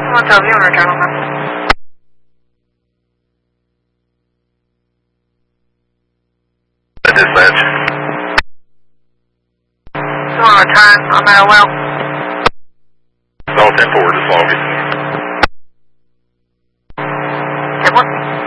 One Hotel View and return on that. Dispatch. You want to return on that well? All 10-4 is foggy. Okay, what?